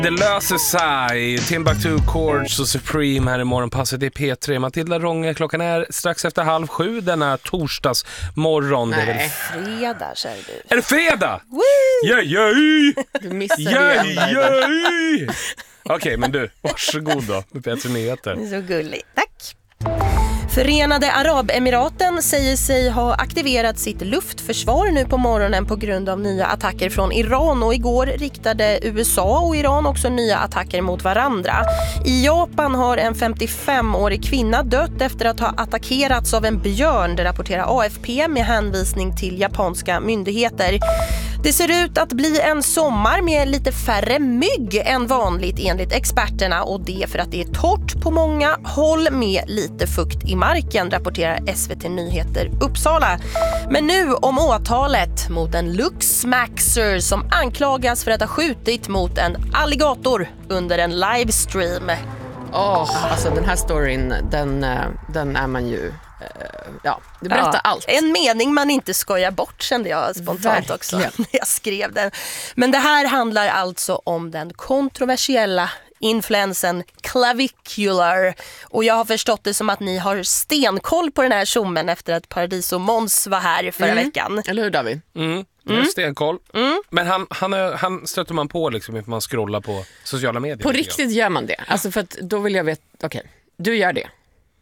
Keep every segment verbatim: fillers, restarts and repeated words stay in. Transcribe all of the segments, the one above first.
Det löser sig. Timbuktu, Chords och Supreme här i morgonpasset i P tre. Matilda Ronge, klockan är strax efter halv sju denna torsdags morgon. Nej. Det är väl Fredag, säger du. Är det fredag? Woo! Yeah, yeah. Du missade Yeah, igen där. yeah. Okej, okay, men du, varsågod då med P tre Nyheter. Det är så gulligt. Tack. Förenade Arabemiraten säger sig ha aktiverat sitt luftförsvar nu på morgonen på grund av nya attacker från Iran, och igår riktade U S A och Iran också nya attacker mot varandra. I Japan har en femtiofemårig kvinna dött efter att ha attackerats av en björn, det rapporterar A F P med hänvisning till japanska myndigheter. Det ser ut att bli en sommar med lite färre mygg än vanligt enligt experterna, och det för att det är torrt på många håll med lite fukt i marken, rapporterar S V T Nyheter Uppsala. Men nu om åtalet mot en Luxmaxer som anklagas för att ha skjutit mot en alligator under en livestream. Åh, oh, alltså den här storyn, den, den är man ju... Ja, det berättar ja, allt. En mening man inte skojar bort, kände jag spontant Verkligen. också när jag skrev den. Men det här handlar alltså om den kontroversiella influensen Clavicular. Och jag har förstått det som att ni har stenkoll på den här tjommen efter att Paradiso Måns var här förra mm. veckan. Eller hur, David? Mm. Mm. Stenkoll. Mm. Men han, han, han stöter man på liksom if man scrollar på sociala medier. På riktigt gör man det? Alltså för att då vill jag veta, okej, okay, du gör det.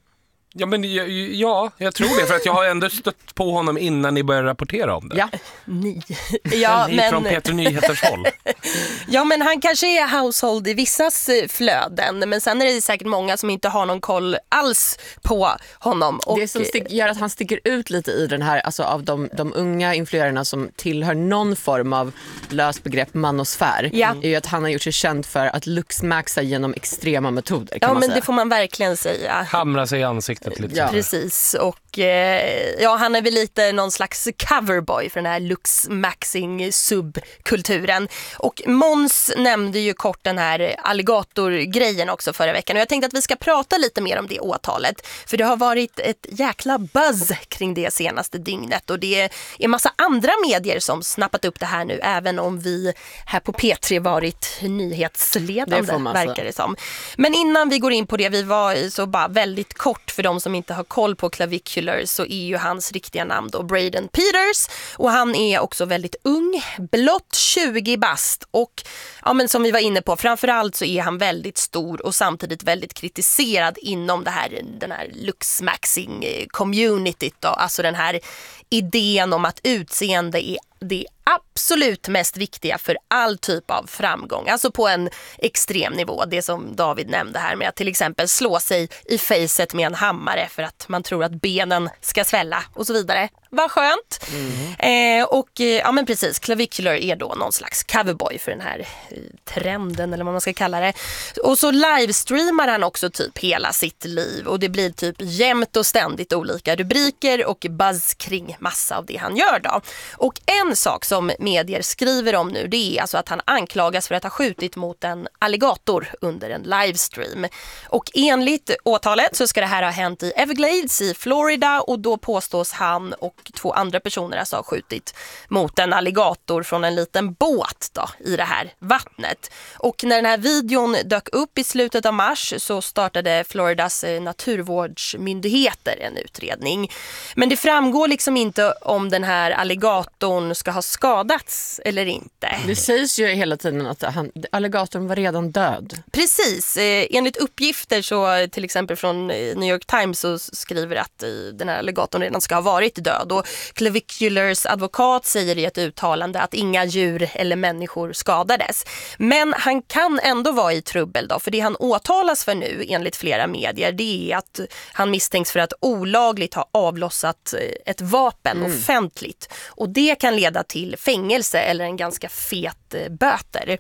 Ja, men ja, jag tror det, för att jag har ändå stött på honom innan ni började rapportera om det. Ja, ni. Ja, ni men... från P tre Nyheters håll. Ja, men han kanske är household i vissas flöden, men sen är det säkert många som inte har någon koll alls på honom. Och... Det som stick, gör att han sticker ut lite i den här, alltså av de, de unga influerarna som tillhör någon form av löst begrepp manosfär, ja. är ju att han har gjort sig känd för att luxmaxa genom extrema metoder, kan ja, man men säga. Det får man verkligen säga. Hamra sig i ansiktet lite. Ja. Precis, och eh, ja, han är väl lite någon slags coverboy för den här luxmaxing subkulturen. Och Måns nämnde ju kort den här alligatorgrejen också förra veckan, och jag tänkte att vi ska prata lite mer om det åtalet, för det har varit ett jäkla buzz kring det senaste dygnet, och det är massa andra medier som snappat upp det här nu, även om vi här på P tre varit nyhetsledande, det verkar det som. Men innan vi går in på det, vi var så bara väldigt kort för de som inte har koll på Clavicular, så är ju hans riktiga namn då Braden Peters, och han är också väldigt ung, blott tjugo bast, och ja, men som vi var inne på, framförallt så är han väldigt stor och samtidigt väldigt kritiserad inom det här, den här luxmaxing communityt då, alltså den här idén om att utseende är det absolut mest viktiga för all typ av framgång, alltså på en extrem nivå, det som David nämnde här med att till exempel slå sig i facet med en hammare för att man tror att benen ska svälla och så vidare. Vad skönt. Mm. Eh, och ja, men precis, Clavicular är då någon slags coverboy för den här eh, trenden, eller vad man ska kalla det. Och så livestreamar han också typ hela sitt liv, och det blir typ jämt och ständigt olika rubriker och buzz kring massa av det han gör då. Och en sak som medier skriver om nu, det är alltså att han anklagas för att ha skjutit mot en alligator under en livestream. Och enligt åtalet så ska det här ha hänt i Everglades i Florida, och då påstås han och två andra personer alltså har skjutit mot en alligator från en liten båt då, i det här vattnet. Och när den här videon dök upp i slutet av mars så startade Floridas naturvårdsmyndigheter en utredning. Men det framgår liksom inte om den här alligatorn ska ha skadats eller inte. Det sägs ju hela tiden att han, alligatorn var redan död. Precis. Eh, enligt uppgifter så till exempel från New York Times så skriver att eh, den här alligatorn redan ska ha varit död. Och Claviculars advokat säger i ett uttalande att inga djur eller människor skadades. Men han kan ändå vara i trubbel då, för det han åtalas för nu enligt flera medier, det är att han misstänks för att olagligt ha avlossat ett vapen mm. offentligt. Och det kan leda till fängelse eller en ganska fet eh, böter.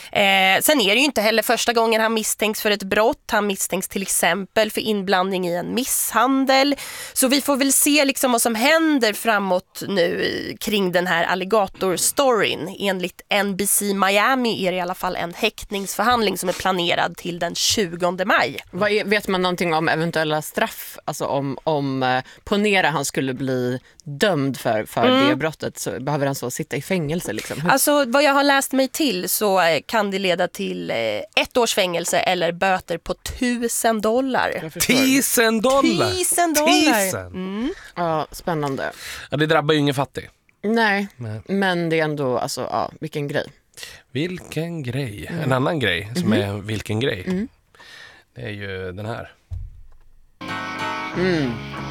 Eh, sen är det ju inte heller första gången han misstänks för ett brott. Han misstänks till exempel för inblandning i en misshandel. Så vi får väl se liksom vad som händer framåt nu kring den här alligator-storyn. Enligt N B C Miami är det i alla fall en häktningsförhandling som är planerad till den tjugonde maj. Vad är, vet man någonting om eventuella straff? Alltså om, om eh, ponera han skulle bli dömd för, för mm. det brottet, så behöver han så sitta i fängelse liksom. Alltså vad jag har läst läst mig till så eh, kan det leda till eh, ett års fängelse eller böter på tusen dollar. Tusen dollar! Tusen dollar! Tusen. Mm. Ja, spännande. Ja, det drabbar ju ingen fattig. Nej, Nej. men det är ändå, alltså, ja, vilken grej. Vilken grej. Mm. En annan grej som mm. är vilken grej. Mm. Det är ju den här. Mm.